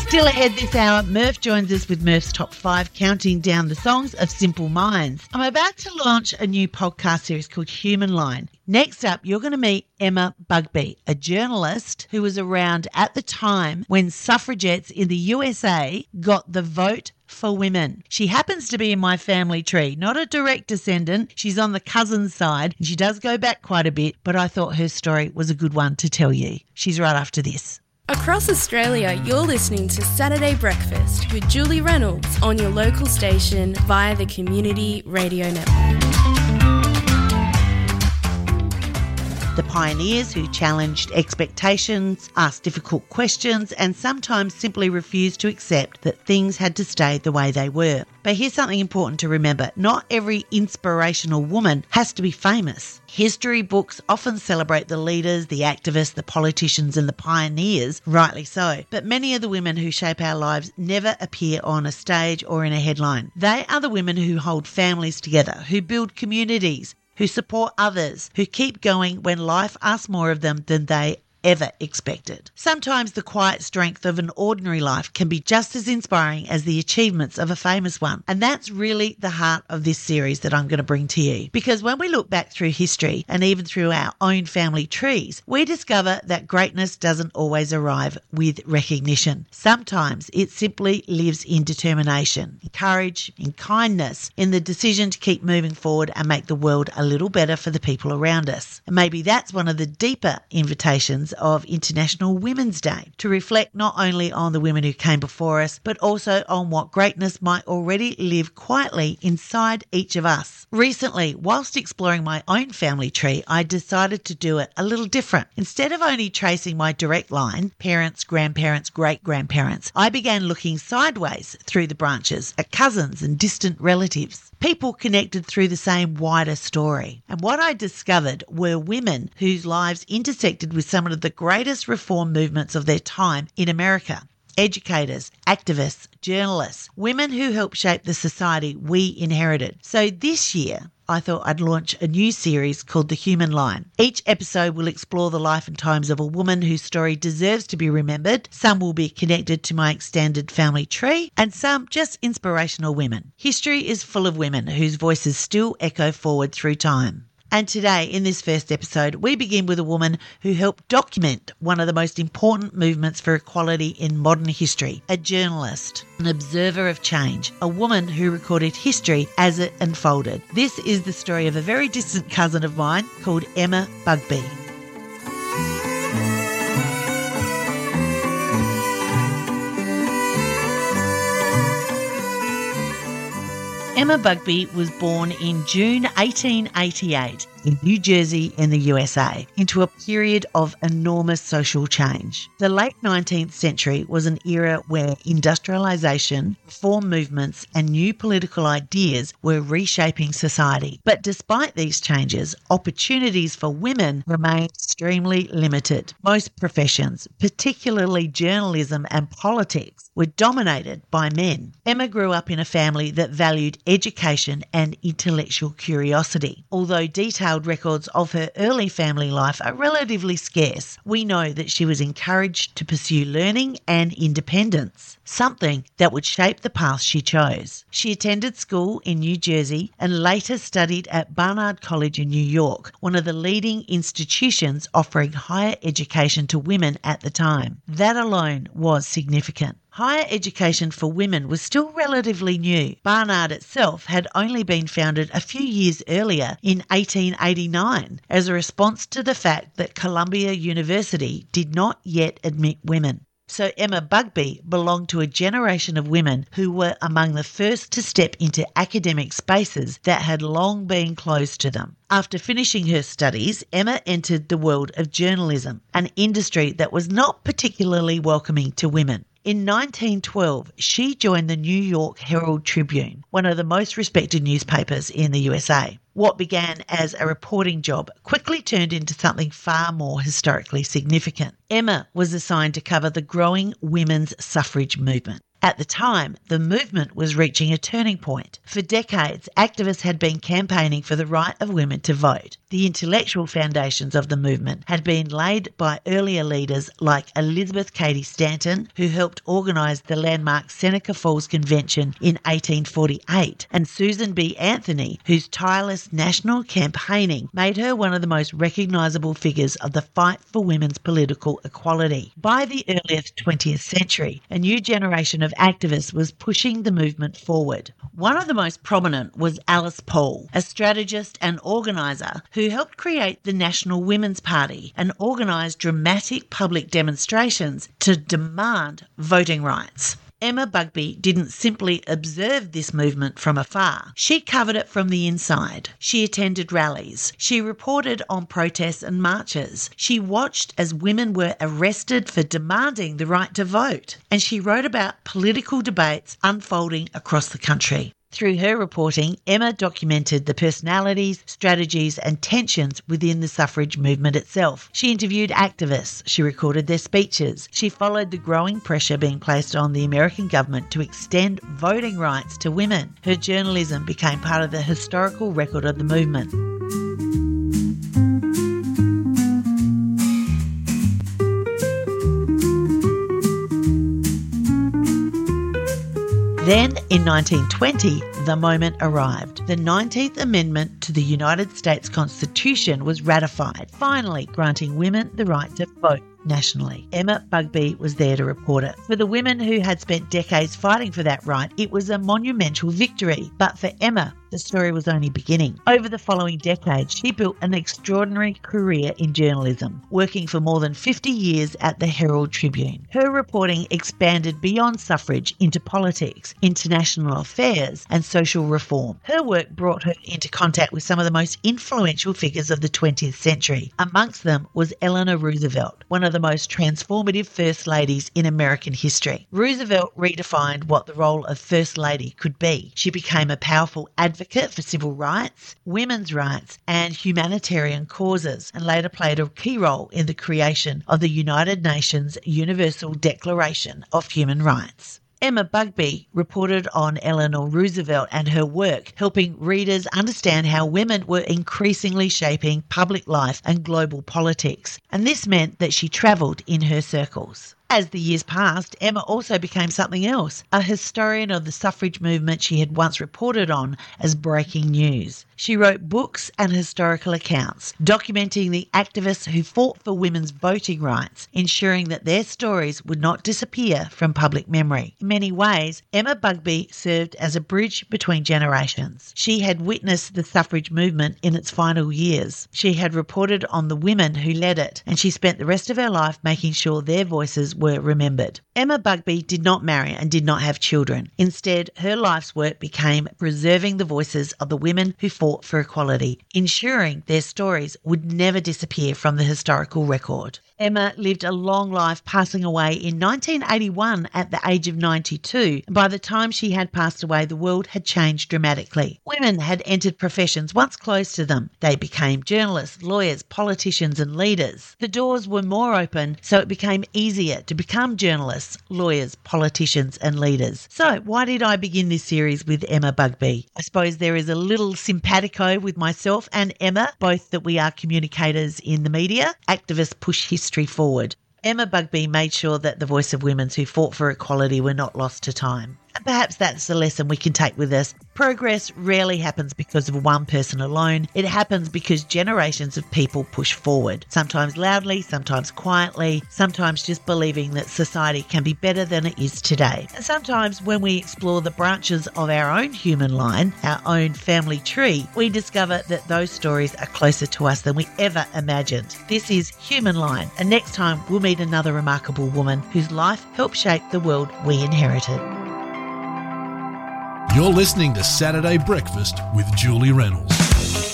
Still ahead this hour, Murph joins us with Murph's Top 5, counting down the songs of Simple Minds. I'm about to launch a new podcast series called Human Line. Next up, you're going to meet Emma Bugbee, a journalist who was around at the time when suffragettes in the USA got the vote for women. She happens to be in my family tree, not a direct descendant. She's on the cousin's side, and she does go back quite a bit, but I thought her story was a good one to tell you. She's right after this. Across Australia, you're listening to Saturday Breakfast with Julie Reynolds on your local station via the Community Radio Network. The pioneers who challenged expectations, asked difficult questions, and sometimes simply refused to accept that things had to stay the way they were. But here's something important to remember. Not every inspirational woman has to be famous. History books often celebrate the leaders, the activists, the politicians, and the pioneers, rightly so. But many of the women who shape our lives never appear on a stage or in a headline. They are the women who hold families together, who build communities, who support others, who keep going when life asks more of them than they ever expected. Sometimes the quiet strength of an ordinary life can be just as inspiring as the achievements of a famous one. And that's really the heart of this series that I'm going to bring to you. Because when we look back through history and even through our own family trees, we discover that greatness doesn't always arrive with recognition. Sometimes it simply lives in determination, in courage, in kindness, in the decision to keep moving forward and make the world a little better for the people around us. And maybe that's one of the deeper invitations of International Women's Day, to reflect not only on the women who came before us, but also on what greatness might already live quietly inside each of us. Recently, whilst exploring my own family tree, I decided to do it a little different. Instead of only tracing my direct line, parents, grandparents, great-grandparents, I began looking sideways through the branches at cousins and distant relatives, people connected through the same wider story. And what I discovered were women whose lives intersected with some of the greatest reform movements of their time in America. Educators, activists, journalists, women who helped shape the society we inherited. So this year, I thought I'd launch a new series called The Human Line. Each episode will explore the life and times of a woman whose story deserves to be remembered. Some will be connected to my extended family tree, and some just inspirational women. History is full of women whose voices still echo forward through time. And today, in this first episode, we begin with a woman who helped document one of the most important movements for equality in modern history, a journalist, an observer of change, a woman who recorded history as it unfolded. This is the story of a very distant cousin of mine called Emma Bugbee. Emma Bugbee was born in June 1888 in New Jersey in the USA into a period of enormous social change. The late 19th century was an era where industrialisation, reform movements and new political ideas were reshaping society. But despite these changes, opportunities for women remained extremely limited. Most professions, particularly journalism and politics, were dominated by men. Emma grew up in a family that valued education and intellectual curiosity. Although detailed records of her early family life are relatively scarce, we know that she was encouraged to pursue learning and independence, something that would shape the path she chose. She attended school in New Jersey and later studied at Barnard College in New York, one of the leading institutions offering higher education to women at the time. That alone was significant. Higher education for women was still relatively new. Barnard itself had only been founded a few years earlier in 1889 as a response to the fact that Columbia University did not yet admit women. So Emma Bugbee belonged to a generation of women who were among the first to step into academic spaces that had long been closed to them. After finishing her studies, Emma entered the world of journalism, an industry that was not particularly welcoming to women. In 1912, she joined the New York Herald Tribune, one of the most respected newspapers in the USA. What began as a reporting job quickly turned into something far more historically significant. Emma was assigned to cover the growing women's suffrage movement. At the time, the movement was reaching a turning point. For decades, activists had been campaigning for the right of women to vote. The intellectual foundations of the movement had been laid by earlier leaders like Elizabeth Cady Stanton, who helped organise the landmark Seneca Falls Convention in 1848, and Susan B. Anthony, whose tireless national campaigning made her one of the most recognisable figures of the fight for women's political equality. By the early 20th century, a new generation of activists was pushing the movement forward. One of the most prominent was Alice Paul, a strategist and organiser who helped create the National Women's Party and organised dramatic public demonstrations to demand voting rights. Emma Bugbee didn't simply observe this movement from afar. She covered it from the inside. She attended rallies. She reported on protests and marches. She watched as women were arrested for demanding the right to vote. And she wrote about political debates unfolding across the country. Through her reporting, Emma documented the personalities, strategies and tensions within the suffrage movement itself. She interviewed activists. She recorded their speeches. She followed the growing pressure being placed on the American government to extend voting rights to women. Her journalism became part of the historical record of the movement. Then, in 1920, the moment arrived. The 19th Amendment to the United States Constitution was ratified, finally granting women the right to vote nationally. Emma Bugbee was there to report it. For the women who had spent decades fighting for that right, it was a monumental victory. But for Emma, the story was only beginning. Over the following decades, she built an extraordinary career in journalism, working for more than 50 years at the Herald Tribune. Her reporting expanded beyond suffrage into politics, international affairs, and social reform. Her work brought her into contact with some of the most influential figures of the 20th century. Amongst them was Eleanor Roosevelt, one of the most transformative First Ladies in American history. Roosevelt redefined what the role of First Lady could be. She became a powerful advocate for civil rights, women's rights, and humanitarian causes, and later played a key role in the creation of the United Nations Universal Declaration of Human Rights. Emma Bugbee reported on Eleanor Roosevelt and her work, helping readers understand how women were increasingly shaping public life and global politics, and this meant that she travelled in her circles. As the years passed, Emma also became something else, a historian of the suffrage movement she had once reported on as breaking news. She wrote books and historical accounts, documenting the activists who fought for women's voting rights, ensuring that their stories would not disappear from public memory. In many ways, Emma Bugbee served as a bridge between generations. She had witnessed the suffrage movement in its final years. She had reported on the women who led it, and she spent the rest of her life making sure their voices were remembered. Emma Bugbee did not marry and did not have children. Instead, her life's work became preserving the voices of the women who fought for equality, ensuring their stories would never disappear from the historical record. Emma lived a long life, passing away in 1981 at the age of 92. By the time she had passed away, the world had changed dramatically. Women had entered professions once closed to them. They became journalists, lawyers, politicians and leaders. The doors were more open, so it became easier to become journalists, lawyers, politicians and leaders. So why did I begin this series with Emma Bugbee? I suppose there is a little simpatico with myself and Emma, both that we are communicators in the media. Activists push history forward. Emma Bugbee made sure that the voice of women who fought for equality were not lost to time. And perhaps that's a lesson we can take with us. Progress rarely happens because of one person alone. It happens because generations of people push forward, sometimes loudly, sometimes quietly, sometimes just believing that society can be better than it is today. And sometimes when we explore the branches of our own human line, our own family tree, we discover that those stories are closer to us than we ever imagined. This is Human Line, and next time we'll meet another remarkable woman whose life helped shape the world we inherited. You're listening to Saturday Breakfast with Julie Reynolds.